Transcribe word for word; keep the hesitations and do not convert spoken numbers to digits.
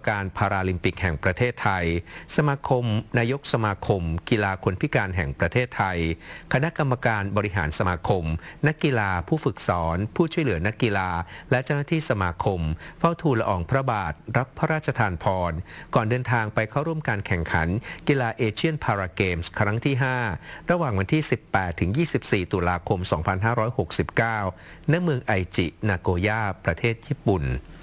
การพาราลิมปิกแห่งประเทศไทยสมาคมนายกสมาคมกีฬาคนพิการแห่งประเทศไทยคณะกรรมการบริหารสมาคมนักกีฬาผู้ฝึกสอนผู้ช่วยเหลือนักกีฬาและเจ้าหน้าที่สมาคมเฝ้าทูลละอองพระบาทรับพระราชทานพรก่อนเดินทางไปเข้าร่วมการแข่งขันกีฬาเอเชียนพาราเกมส์ครั้งที่ห้าระหว่างวันที่สิบแปดถึงยี่สิบสี่ตุลาคมสองพันห้าร้อยหกสิบเก้าณเมืองไอจินาโกย่าประเทศญี่ปุ่น